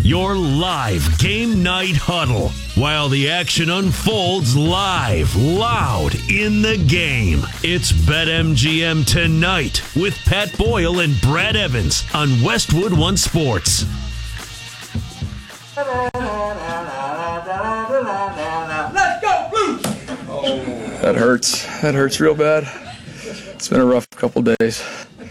your live game night huddle while the action unfolds live, loud in the game. It's BetMGM Tonight with Pat Boyle and Brad Evans on Westwood One Sports. Let's go, Blues! That hurts. That hurts real bad. It's been a rough couple days.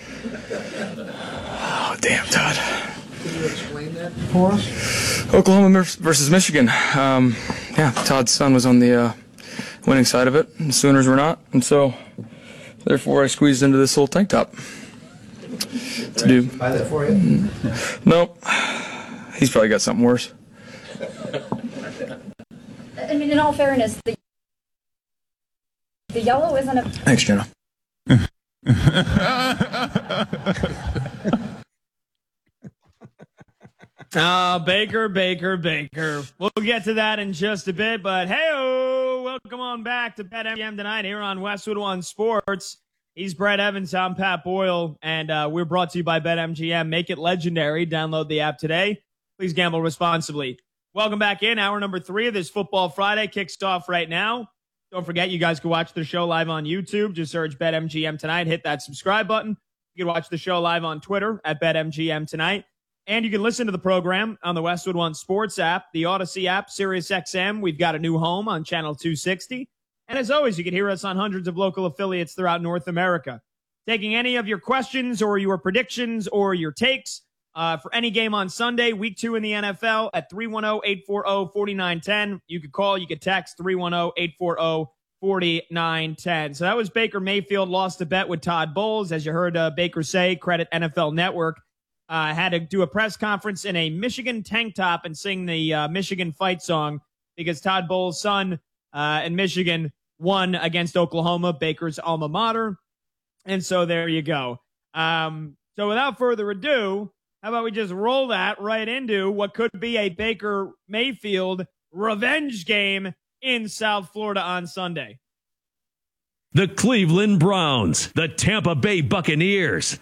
Oh, damn, Todd. Can you explain that for us? Oklahoma versus Michigan. Todd's son was on the winning side of it. The Sooners were not. And so, therefore, I squeezed into this little tank top. To do. Buy that for you? Nope. He's probably got something worse. I mean, in all fairness, the yellow isn't a... Thanks, Jenna. Baker. We'll get to that in just a bit, but hey-o, welcome on back to BetMGM Tonight here on Westwood One Sports. He's Brad Evans, I'm Pat Boyle, and we're brought to you by BetMGM. Make it legendary. Download the app today. Please gamble responsibly. Welcome back in. Hour number 3 of this Football Friday kicks off right now. Don't forget, you guys can watch the show live on YouTube. Just search BetMGM Tonight. Hit that subscribe button. You can watch the show live on Twitter at BetMGM Tonight. And you can listen to the program on the Westwood One Sports app, the Odyssey app, SiriusXM. We've got a new home on Channel 260. And as always, you can hear us on hundreds of local affiliates throughout North America. Taking any of your questions or your predictions or your takes for any game on Sunday, Week 2 in the NFL at 310-840-4910. You could call, you could text 310-840-4910. So that was Baker Mayfield, lost a bet with Todd Bowles. As you heard Baker say, credit NFL Network. Had to do a press conference in a Michigan tank top and sing the Michigan fight song because Todd Bowles' son in Michigan won against Oklahoma, Baker's alma mater. And so there you go. So without further ado, how about we just roll that right into what could be a Baker Mayfield revenge game in South Florida on Sunday. The Cleveland Browns, the Tampa Bay Buccaneers.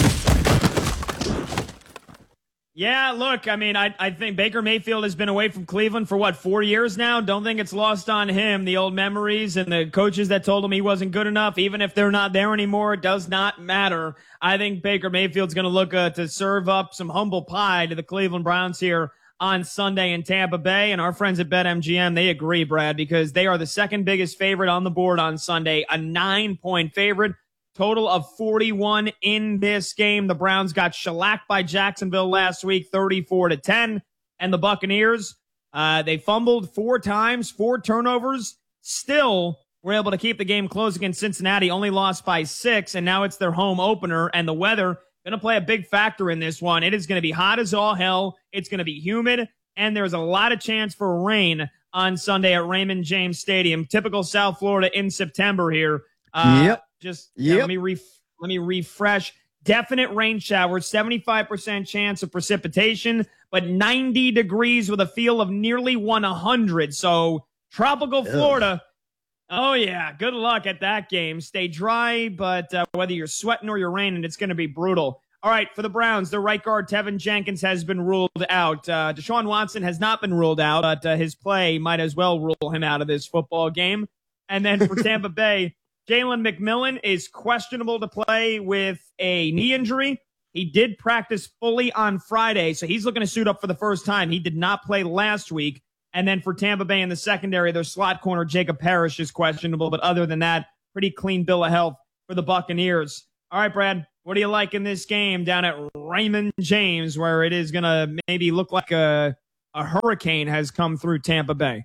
Yeah, look, I mean, I think Baker Mayfield has been away from Cleveland for, 4 years now? Don't think it's lost on him, the old memories and the coaches that told him he wasn't good enough. Even if they're not there anymore, it does not matter. I think Baker Mayfield's going to look to serve up some humble pie to the Cleveland Browns here on Sunday in Tampa Bay. And our friends at BetMGM, they agree, Brad, because they are the second biggest favorite on the board on Sunday, a 9-point favorite. Total of 41 in this game. The Browns got shellacked by Jacksonville last week, 34-10. And the Buccaneers, they fumbled 4 times, 4 turnovers. Still were able to keep the game close against Cincinnati, only lost by 6. And now it's their home opener. And the weather going to play a big factor in this one. It is going to be hot as all hell. It's going to be humid. And there's a lot of chance for rain on Sunday at Raymond James Stadium. Typical South Florida in September here. Yep. Let me refresh. Definite rain showers, 75% chance of precipitation, but 90 degrees with a feel of nearly 100. So tropical Florida. Oh, yeah. Good luck at that game. Stay dry, but whether you're sweating or you're raining, it's going to be brutal. All right, for the Browns, their right guard, Tevin Jenkins, has been ruled out. Deshaun Watson has not been ruled out, but his play might as well rule him out of this football game. And then for Tampa Bay, Jalen McMillan is questionable to play with a knee injury. He did practice fully on Friday, so he's looking to suit up for the first time. He did not play last week. And then for Tampa Bay in the secondary, their slot corner, Jacob Parrish, is questionable. But other than that, pretty clean bill of health for the Buccaneers. All right, Brad, what do you like in this game down at Raymond James, where it is going to maybe look like a hurricane has come through Tampa Bay?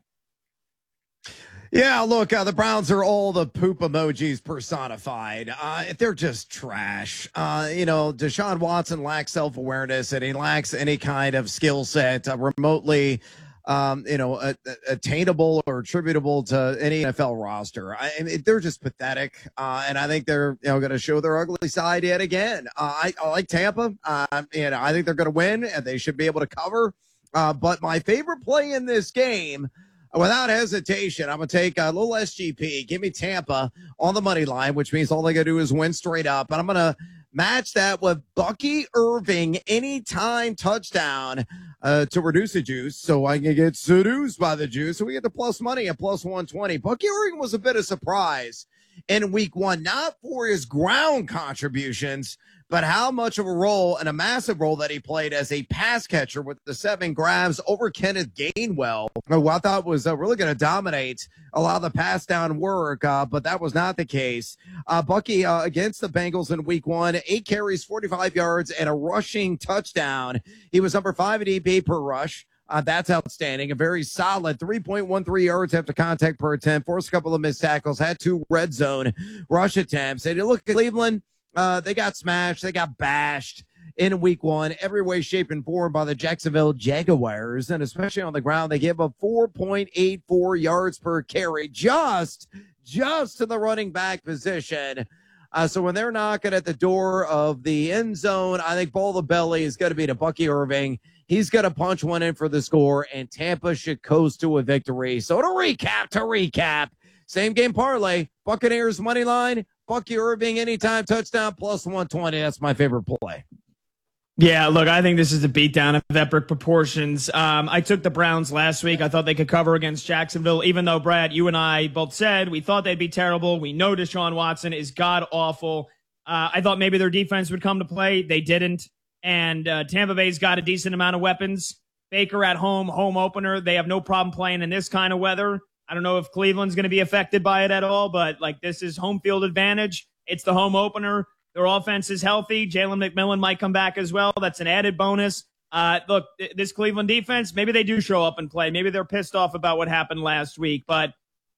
Yeah, look, the Browns are all the poop emojis personified. They're just trash. Deshaun Watson lacks self-awareness, and he lacks any kind of skill set remotely, attainable or attributable to any NFL roster. I mean, they're just pathetic, and I think they're going to show their ugly side yet again. I like Tampa. I think they're going to win, and they should be able to cover. But my favorite play in this game, without hesitation, I'm going to take a little SGP. Give me Tampa on the money line, which means all they got to do is win straight up. And I'm going to Match that with Bucky Irving anytime touchdown to reduce the juice. So I can get seduced by the juice. So we get the plus money at plus 120. Bucky Irving was a bit of surprise in week one, not for his ground contributions, but how much of a role and a massive role that he played as a pass catcher with the 7 grabs over Kenneth Gainwell, who I thought was really going to dominate a lot of the pass down work, but that was not the case. Bucky against the Bengals in week one, 8 carries, 45 yards, and a rushing touchdown. He was number 5 at EP per rush. That's outstanding. A very solid 3.13 yards after contact per attempt, forced a couple of missed tackles, had 2 red zone rush attempts. And you look at Cleveland, they got smashed. They got bashed in week one, every way, shape, and form by the Jacksonville Jaguars. And especially on the ground, they gave up 4.84 yards per carry, just to the running back position. So when they're knocking at the door of the end zone, I think ball the belly is going to be to Bucky Irving. He's going to punch one in for the score, and Tampa should coast to a victory. So to recap, same game parlay, Buccaneers money line, Bucky Irving anytime touchdown plus 120. That's my favorite play. Yeah, look, I think this is a beatdown of epic proportions. I took the Browns last week. I thought they could cover against Jacksonville, even though, Brad, you and I both said we thought they'd be terrible. We know Deshaun Watson is god-awful. I thought maybe their defense would come to play. They didn't. And Tampa Bay's got a decent amount of weapons. Baker at home opener. They have no problem playing in this kind of weather. I don't know if Cleveland's going to be affected by it at all, but like this is home field advantage. It's the home opener. Their offense is healthy. Jalen McMillan might come back as well. That's an added bonus. Look, this Cleveland defense, maybe they do show up and play. Maybe they're pissed off about what happened last week. But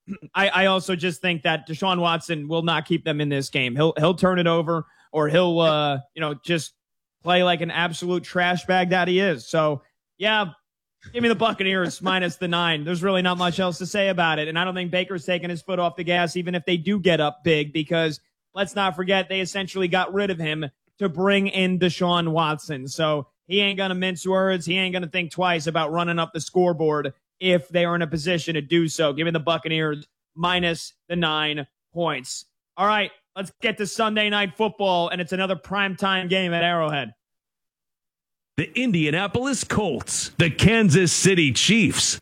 I also just think that Deshaun Watson will not keep them in this game. He'll turn it over, or he'll just play like an absolute trash bag that he is. So, yeah, give me the Buccaneers minus the 9. There's really not much else to say about it. And I don't think Baker's taking his foot off the gas, even if they do get up big, because let's not forget they essentially got rid of him to bring in Deshaun Watson. So he ain't going to mince words. He ain't going to think twice about running up the scoreboard if they are in a position to do so. Give me the Buccaneers minus the 9 points. All right, let's get to Sunday Night Football, and it's another primetime game at Arrowhead. The Indianapolis Colts, the Kansas City Chiefs.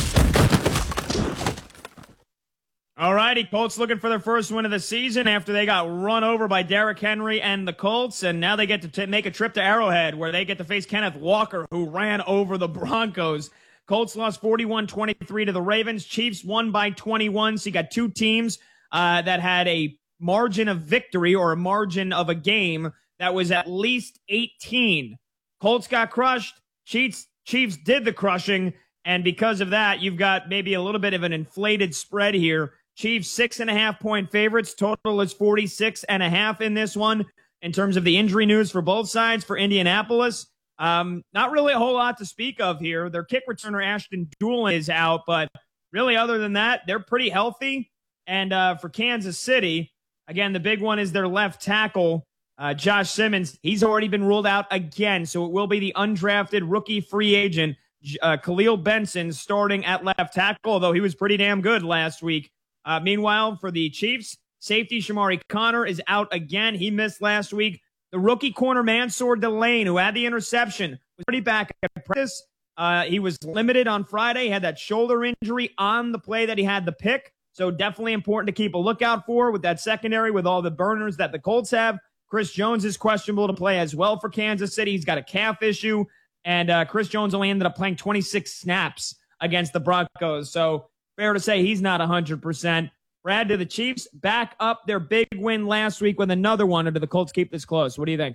All righty, Colts looking for their first win of the season after they got run over by Derrick Henry and the Colts, and now they get to make a trip to Arrowhead where they get to face Kenneth Walker, who ran over the Broncos. Colts lost 41-23 to the Ravens. Chiefs won by 21, so you got two teams that had a margin of victory or a margin of a game that was at least 18. Colts got crushed. Chiefs did the crushing, and because of that, you've got maybe a little bit of an inflated spread here. Chiefs 6.5-point favorites. Total is 46.5 in this one. In terms of the injury news for both sides, for Indianapolis, not really a whole lot to speak of here. Their kick returner Ashton Dulin is out, but really other than that, they're pretty healthy. And for Kansas City, again, the big one is their left tackle, Josh Simmons. He's already been ruled out again, so it will be the undrafted rookie free agent Khalil Benson starting at left tackle, although he was pretty damn good last week. Meanwhile, for the Chiefs, safety Shamari Connor is out again. He missed last week. The rookie corner Mansour Delane, who had the interception, was pretty back at practice. He was limited on Friday, had that shoulder injury on the play that he had the pick. So definitely important to keep a lookout for with that secondary, with all the burners that the Colts have. Chris Jones is questionable to play as well for Kansas City. He's got a calf issue. And Chris Jones only ended up playing 26 snaps against the Broncos. So fair to say he's not 100%. Brad, to the Chiefs, back up their big win last week with another one, or do the Colts keep this close? What do you think?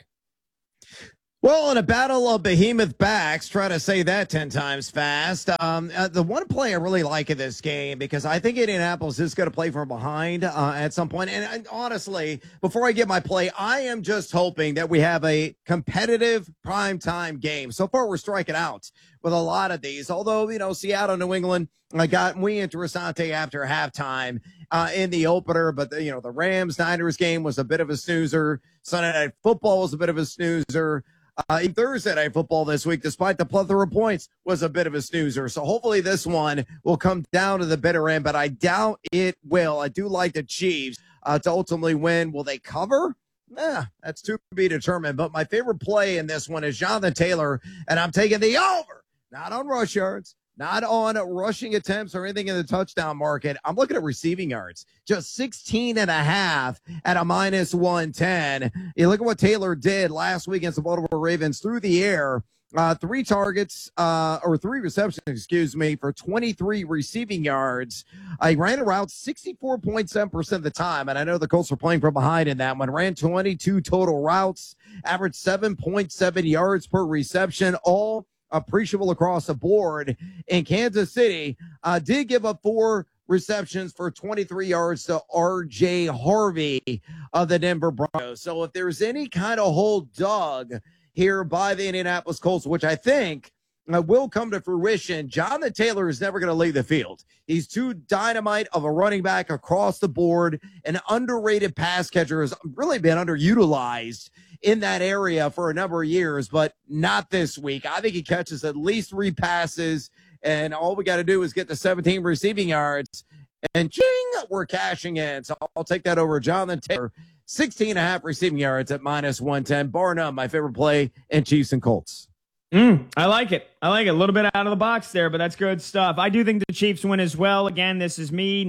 Well, in a battle of behemoth backs, try to say that 10 times fast. The one play I really like in this game, because I think Indianapolis is going to play from behind at some point. And honestly, before I get my play, I am just hoping that we have a competitive primetime game. So far, we're striking out with a lot of these. Although, Seattle, New England, got muy interesante after halftime in the opener. But, the Rams-Niners game was a bit of a snoozer. Sunday Night Football was a bit of a snoozer. Thursday Night Football this week, despite the plethora of points, was a bit of a snoozer. So hopefully this one will come down to the bitter end, but I doubt it will. I do like the Chiefs to ultimately win. Will they cover? That's to be determined. But my favorite play in this one is Jonathan Taylor, and I'm taking the over. Not on rush yards, not on rushing attempts or anything in the touchdown market. I'm looking at receiving yards, just 16 and a half at a minus 110. You look at what Taylor did last week against the Baltimore Ravens through the air. 3 targets, or 3 receptions, for 23 receiving yards. He ran a route 64.7% of the time, and I know the Colts were playing from behind in that one. Ran 22 total routes, averaged 7.7 yards per reception, all appreciable across the board. In Kansas City, did give up 4 receptions for 23 yards to R.J. Harvey of the Denver Broncos. So if there's any kind of hold dug here by the Indianapolis Colts, which I think will come to fruition, Jonathan Taylor is never going to leave the field. He's too dynamite of a running back across the board. An underrated pass catcher has really been underutilized in that area for a number of years, but not this week. I think he catches at least 3 passes, and all we got to do is get to 17 receiving yards, and ching, we're cashing in. So I'll take that over Jonathan Taylor. 16 and a half receiving yards at minus 110. Bar none, my favorite play in Chiefs and Colts. I like it. A little bit out of the box there, but that's good stuff. I do think the Chiefs win as well. Again, this is me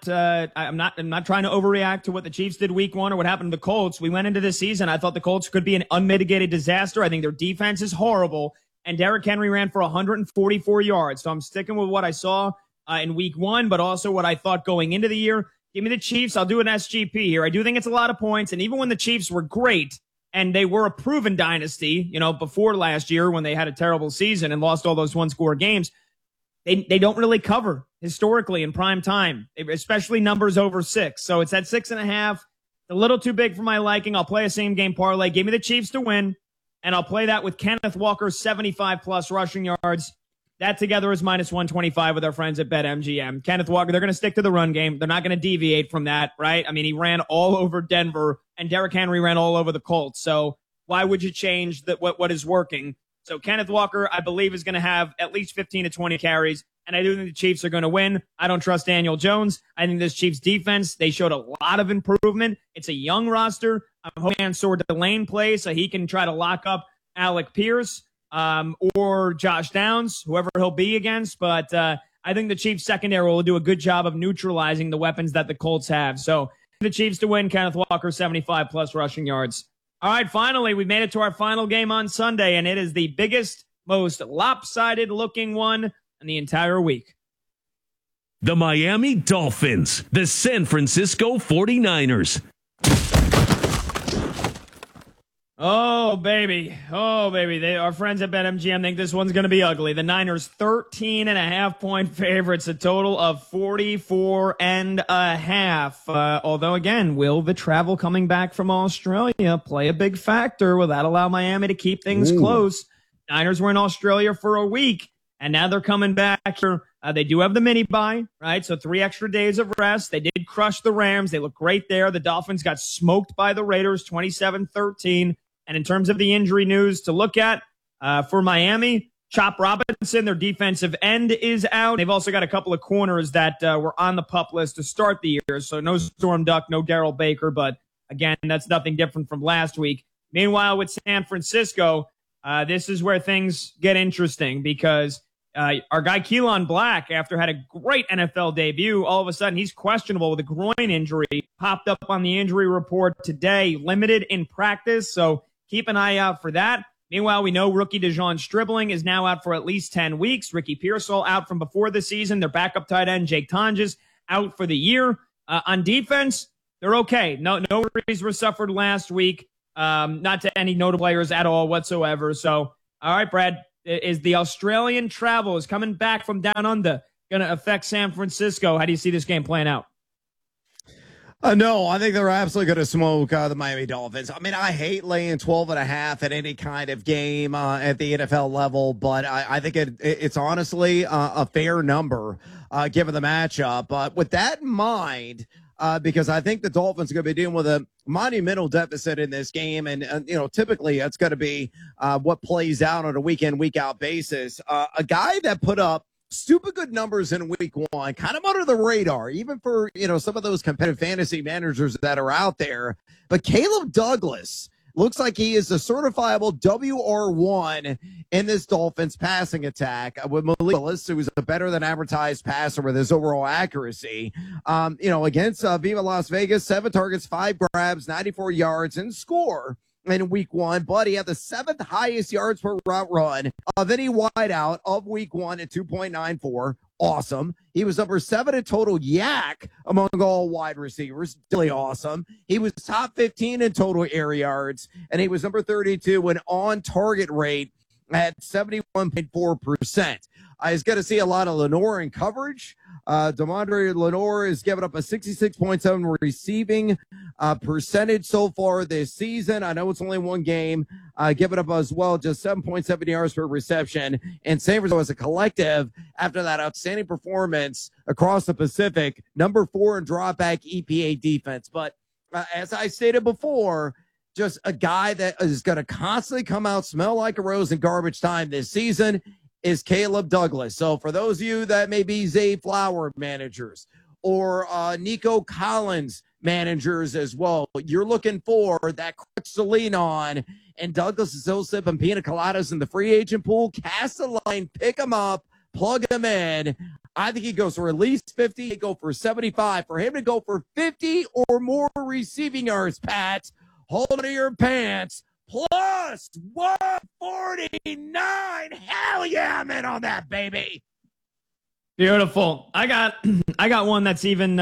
I'm not trying to overreact to what the Chiefs did week 1 or what happened to the Colts. We went into this season. I thought the Colts could be an unmitigated disaster. I think their defense is horrible, and Derrick Henry ran for 144 yards. So I'm sticking with what I saw in week 1, but also what I thought going into the year. Give me the Chiefs. I'll do an SGP here. I do think it's a lot of points. And even when the Chiefs were great and they were a proven dynasty, before last year when they had a terrible season and lost all those 1-score games, they don't really cover historically in prime time, especially numbers over 6. So it's at 6.5. It's a little too big for my liking. I'll play a same game parlay. Give me the Chiefs to win. And I'll play that with Kenneth Walker's 75 plus rushing yards. That together is minus 125 with our friends at BetMGM. Kenneth Walker, they're going to stick to the run game. They're not going to deviate from that, right? I mean, he ran all over Denver, and Derrick Henry ran all over the Colts. So why would you change what is working? So Kenneth Walker, I believe, is going to have at least 15 to 20 carries, and I do think the Chiefs are going to win. I don't trust Daniel Jones. I think this Chiefs defense, they showed a lot of improvement. It's a young roster. I'm hoping Mansour Delane plays so he can try to lock up Alec Pierce. Or Josh Downs, whoever he'll be against. But I think the Chiefs secondary will do a good job of neutralizing the weapons that the Colts have. So the Chiefs to win, Kenneth Walker, 75 plus rushing yards. All right, finally, we made it to our final game on Sunday, and it is the biggest, most lopsided looking one in the entire week. The Miami Dolphins, the San Francisco 49ers. Oh, baby. Our friends at BetMGM think this one's going to be ugly. The Niners, 13.5-point favorites, a total of 44.5. Although, again, will the travel coming back from Australia play a big factor? Will that allow Miami to keep things close? Niners were in Australia for a week, and now they're coming back here. They do have the mini bye, right? So 3 extra days of rest. They did crush the Rams. They look great there. The Dolphins got smoked by the Raiders, 27-13. And in terms of the injury news to look at for Miami, Chop Robinson, their defensive end, is out. They've also got a couple of corners that were on the PUP list to start the year. So no Storm Duck, no Darrell Baker. But again, that's nothing different from last week. Meanwhile, with San Francisco, this is where things get interesting because our guy Keelan Black, after had a great NFL debut, all of a sudden he's questionable with a groin injury. Popped up on the injury report today, limited in practice. So keep an eye out for that. Meanwhile, we know rookie Dejon Stribling is now out for at least 10 weeks. Ricky Pearsall out from before the season. Their backup tight end, Jake Tonjes, out for the year. On defense, they're okay. No worries were suffered last week. Not to any notable players at all whatsoever. So, all right, Brad, is the Australian travel is coming back from down under going to affect San Francisco? How do you see this game playing out? No, I think they're absolutely going to smoke the Miami Dolphins. I mean, I hate laying 12.5 at any kind of game at the NFL level, but I think it's honestly a fair number given the matchup. But with that in mind, because I think the Dolphins are going to be dealing with a monumental deficit in this game, and typically that's going to be what plays out on a week in, week out basis. A guy that put up stupid good numbers in week one, kind of under the radar, even for, some of those competitive fantasy managers that are out there. But Caleb Douglas looks like he is a certifiable WR1 in this Dolphins passing attack with Malik Willis, who is a better than advertised passer with his overall accuracy. Against Viva Las Vegas, 7 targets, 5 grabs, 94 yards, and score in week one, but he had the 7th highest yards per route run of any wideout of week one at 2.94. Awesome. He was number 7 in total yak among all wide receivers. Really awesome. He was top 15 in total air yards, and he was number 32 in on target rate at 71.4%. He's going to see a lot of Lenore in coverage. Demondre Lenore has given up a 66.7 receiving percentage so far this season. I know it's only one game. Give it up as well, just 7.7 yards per reception. And San Francisco as a collective, after that outstanding performance across the Pacific, number 4 in dropback EPA defense. But as I stated before, just a guy that is going to constantly come out, smell like a rose in garbage time this season is Caleb Douglas. So for those of you that may be Zay Flower managers or Nico Collins managers as well, you're looking for that crutch to lean on, and Douglas is still sipping pina coladas in the free agent pool. Cast a line, pick him up, plug him in. I think he goes for at least 50. He'd go for 75. For him to go for 50 or more receiving yards, Pat, hold on to your pants. Plus 149. Hell yeah, I'm in on that, baby. Beautiful. I got one that's even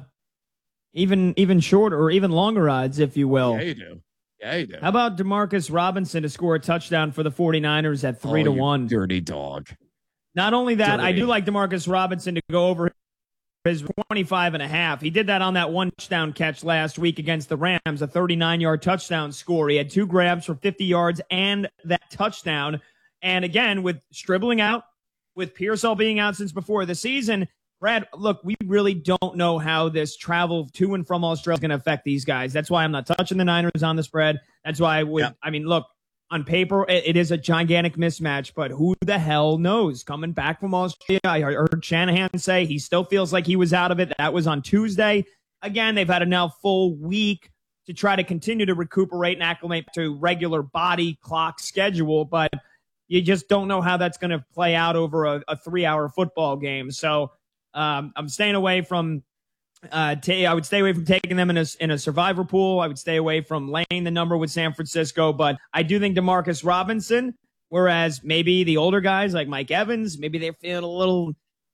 shorter or even longer odds, if you will. Yeah, you do. How about Demarcus Robinson to score a touchdown for the 49ers at 3-1? Dirty dog. Not only that, I do like Demarcus Robinson to go over his 25.5. He did that on that one touchdown catch last week against the Rams, a 39-yard touchdown score. He had 2 grabs for 50 yards and that touchdown. And again, with Stribling out, with Pearsall being out since before the season, Brad, look, we really don't know how this travel to and from Australia is going to affect these guys. That's why I'm not touching the Niners on the spread. That's why look, on paper, it is a gigantic mismatch, but who the hell knows? Coming back from Australia, I heard Shanahan say he still feels like he was out of it. That was on Tuesday. Again, they've had a now full week to try to continue to recuperate and acclimate to regular body clock schedule, but you just don't know how that's going to play out over a 3-hour football game. So I'm staying away from I would stay away from taking them in a survivor pool. I would stay away from laying the number with San Francisco, but I do think Demarcus Robinson, whereas maybe the older guys like Mike Evans, maybe they're feeling a little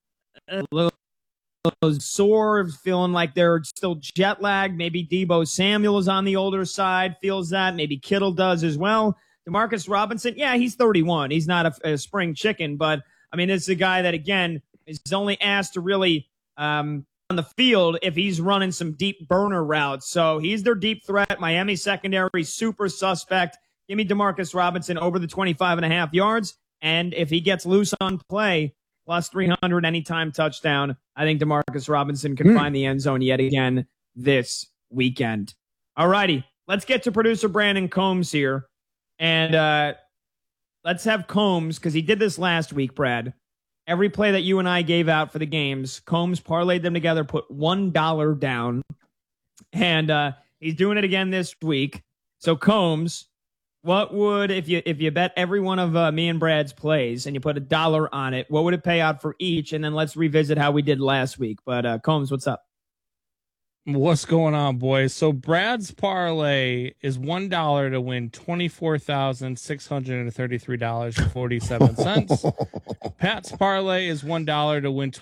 sore, feeling like they're still jet lagged. Maybe Deebo Samuel is on the older side, feels that. Maybe Kittle does as well. Demarcus Robinson, yeah, he's 31. He's not a spring chicken, but I mean, it's a guy that, again, is only asked to really on the field if he's running some deep burner routes. So he's their deep threat. Miami secondary, super suspect. Give me Demarcus Robinson over the 25.5 yards. And if he gets loose on play, plus 300 anytime touchdown, I think Demarcus Robinson can find the end zone yet again this weekend. All righty, let's get to producer Brandon Combs here. And let's have Combs, because he did this last week, Brad. Every play that you and I gave out for the games, Combs parlayed them together, put $1 down, and he's doing it again this week. So Combs, what would, if you bet every one of me and Brad's plays and you put $1 on it, what would it pay out for each? And then let's revisit how we did last week. But Combs, what's up? What's going on, boys? So Brad's parlay is $1 to win $24,633.47. Pat's parlay is $1 to win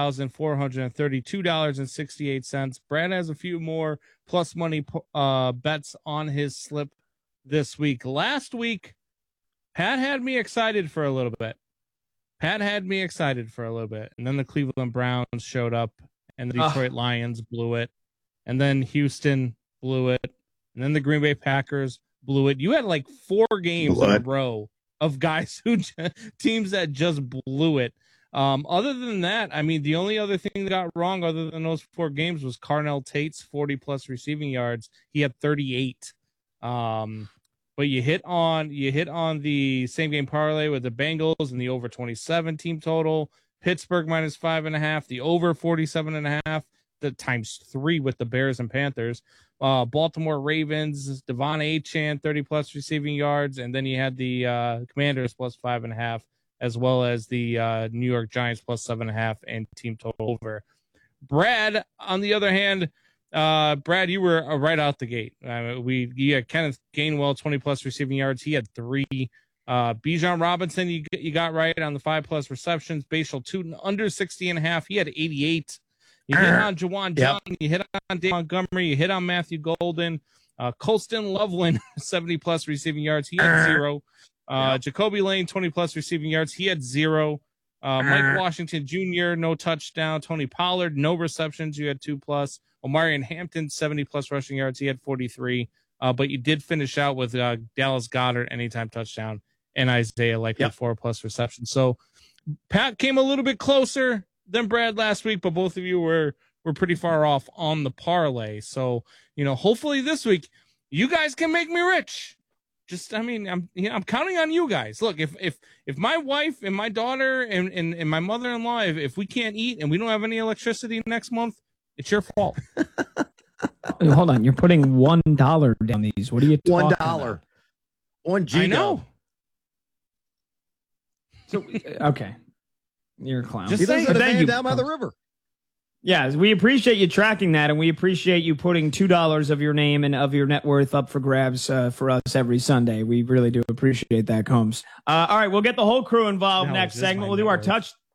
$12,432.68. Brad has a few more plus money bets on his slip this week. Last week, Pat had me excited for a little bit. And then the Cleveland Browns showed up, and the Detroit Lions blew it. And then Houston blew it. And then the Green Bay Packers blew it. You had like 4 games in a row of guys teams that just blew it. Other than that, I mean, the only other thing that got wrong other than those 4 games was Carnell Tate's 40-plus receiving yards. He had 38. But you hit on the same game parlay with the Bengals and the over 27 team total. Pittsburgh minus 5.5, the over 47.5, the ×3 with the Bears and Panthers. Baltimore Ravens, Devon Achane, 30+ receiving yards. And then you had the Commanders plus 5.5, as well as the New York Giants plus 7.5 and team total over. Brad, on the other hand, Brad, you were right out the gate. You had Kenneth Gainwell, 20+ receiving yards. He had 3. Bijan Robinson, you got right on the 5+ receptions. Bashal Tutin under 60.5. He had 88. You hit on Jawan John. You hit on Dave Montgomery. You hit on Matthew Golden. Colston Loveland, 70+ receiving yards. He had 0. Jacoby Lane, 20+ receiving yards. He had 0. Mike Washington Jr., no touchdown. Tony Pollard, no receptions. You had 2+. Omarion Hampton, 70+ rushing yards. He had 43. But you did finish out with Dallas Goedert, anytime touchdown, and Isaiah Likely, 4+ receptions. So Pat came a little bit closer than Brad last week, but both of you were pretty far off on the parlay. So, hopefully this week you guys can make me rich. I'm counting on you guys. Look, if my wife and my daughter and my mother-in-law, if we can't eat and we don't have any electricity next month, it's your fault. Hold on, you're putting $1 down these. What are you talking about? $1. I know. So okay, you're a clown. He lives in a van down by the river. Yeah, we appreciate you tracking that, and we appreciate you putting $2 of your name and of your net worth up for grabs for us every Sunday. We really do appreciate that, Combs. All right, we'll get the whole crew involved next segment. We'll do our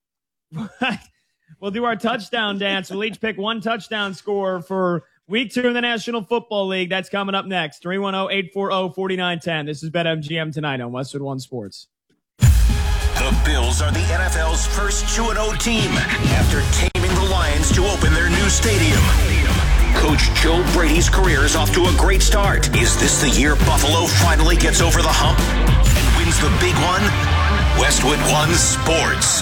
We'll do our touchdown dance. We'll each pick one touchdown score for Week 2 in the National Football League. That's coming up next. 310-840-4910. This is BetMGM tonight on Westwood One Sports. The Bills are the NFL's first 2-0 team after taming the Lions to open their new stadium. Coach Joe Brady's career is off to a great start. Is this the year Buffalo finally gets over the hump and wins the big one? Westwood One Sports.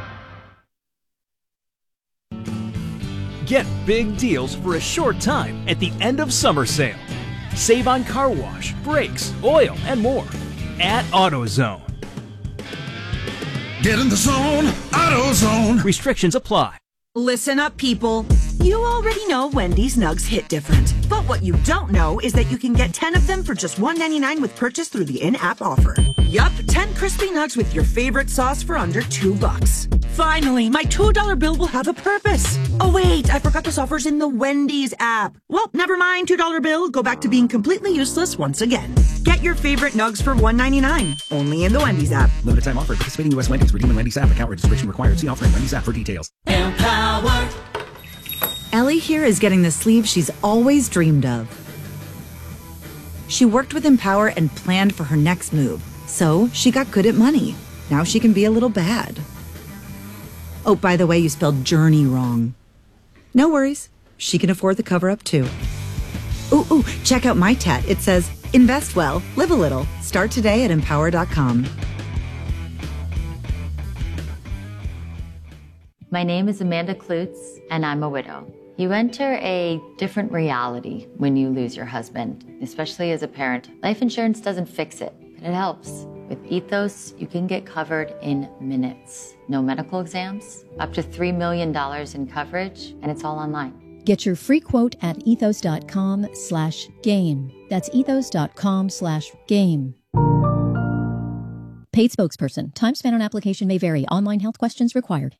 Get big deals for a short time at the end of summer sale. Save on car wash, brakes, oil, and more at AutoZone. Get in the zone, AutoZone. Restrictions apply. Listen up, people. You already know Wendy's nugs hit different. But what you don't know is that you can get 10 of them for just $1.99 with purchase through the in-app offer. Yup, 10 crispy nugs with your favorite sauce for under $2. Finally, my $2 bill will have a purpose. Oh wait, I forgot this offer's in the Wendy's app. Well, never mind, $2 bill. Go back to being completely useless once again. Get your favorite nugs for $1.99. Only in the Wendy's app. Limited time offer. Participating U.S. Wendy's. Redeem in Wendy's app. Account registration required. See offer in Wendy's app for details. Empower. Ellie here is getting the sleeve she's always dreamed of. She worked with Empower and planned for her next move. So she got good at money. Now she can be a little bad. Oh, by the way, you spelled journey wrong. No worries. She can afford the cover-up, too. Ooh, check out my tat. It says, invest well, live a little. Start today at empower.com. My name is Amanda Klutz, and I'm a widow. You enter a different reality when you lose your husband, especially as a parent. Life insurance doesn't fix it, but it helps. With Ethos, you can get covered in minutes. No medical exams, up to $3 million in coverage, and it's all online. Get your free quote at ethos.com/game. That's ethos.com/game. Paid spokesperson. Time spent on application may vary. Online health questions required.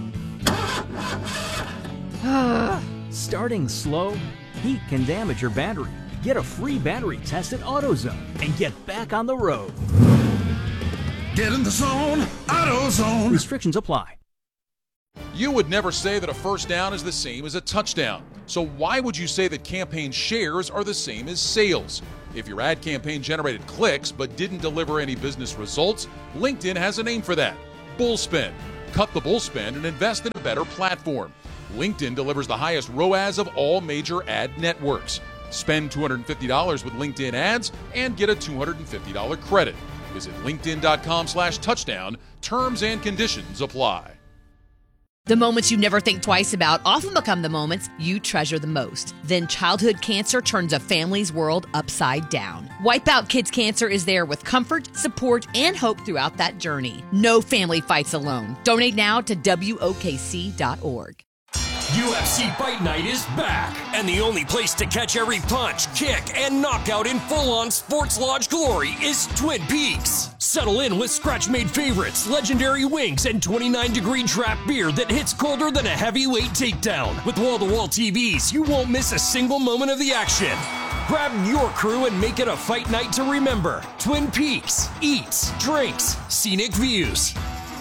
Starting slow? Heat can damage your battery. Get a free battery test at AutoZone and get back on the road. Get in the zone, AutoZone. Restrictions apply. You would never say that a first down is the same as a touchdown. So why would you say that campaign shares are the same as sales? If your ad campaign generated clicks but didn't deliver any business results, LinkedIn has a name for that: Bullspend. Cut the bullspend and invest in a better platform. LinkedIn delivers the highest ROAS of all major ad networks. Spend $250 with LinkedIn ads and get a $250 credit. Visit linkedin.com/touchdown. Terms and conditions apply. The moments you never think twice about often become the moments you treasure the most. Then childhood cancer turns a family's world upside down. Wipeout Kids Cancer is there with comfort, support, and hope throughout that journey. No family fights alone. Donate now to WOKC.org. UFC Fight Night is back, and the only place to catch every punch, kick, and knockout in full-on Sports Lodge glory is Twin Peaks. Settle in with scratch-made favorites, legendary wings, and 29-degree draft beer that hits colder than a heavyweight takedown. With wall-to-wall TVs, you won't miss a single moment of the action. Grab your crew and make it a fight night to remember. Twin Peaks. Eats, drinks, scenic views.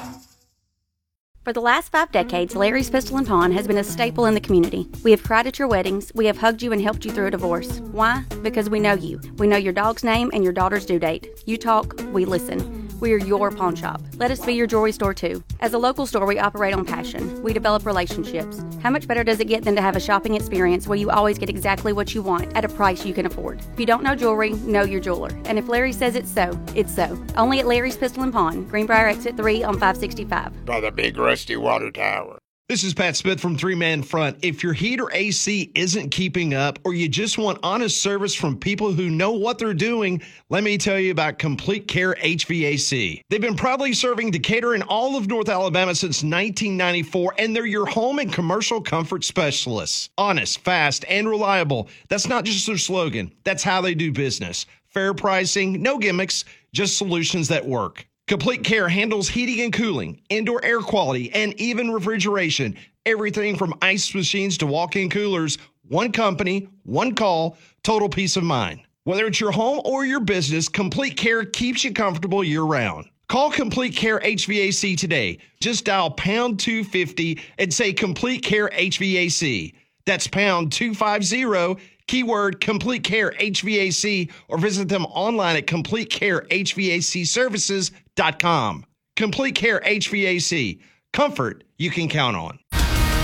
For the last 5 decades, Larry's Pistol and Pawn has been a staple in the community. We have cried at your weddings. We have hugged you and helped you through a divorce. Why? Because we know you. We know your dog's name and your daughter's due date. You talk, we listen. We are your pawn shop. Let us be your jewelry store too. As a local store, we operate on passion. We develop relationships. How much better does it get than to have a shopping experience where you always get exactly what you want at a price you can afford? If you don't know jewelry, know your jeweler. And if Larry says it's so, it's so. Only at Larry's Pistol and Pawn, Greenbrier Exit 3 on 565. By the big rusty water tower. This is Pat Smith from Three Man Front. If your heat or AC isn't keeping up, or you just want honest service from people who know what they're doing, let me tell you about Complete Care HVAC. They've been proudly serving Decatur and all of North Alabama since 1994, and they're your home and commercial comfort specialists. Honest, fast, and reliable. That's not just their slogan. That's how they do business. Fair pricing, no gimmicks, just solutions that work. Complete Care handles heating and cooling, indoor air quality, and even refrigeration. Everything from ice machines to walk-in coolers. One company, one call, total peace of mind. Whether it's your home or your business, Complete Care keeps you comfortable year-round. Call Complete Care HVAC today. Just dial pound 250 and say Complete Care HVAC. That's pound 250, keyword Complete Care HVAC, or visit them online at CompleteCareHVACServices.com. Complete Care HVAC. Comfort you can count on.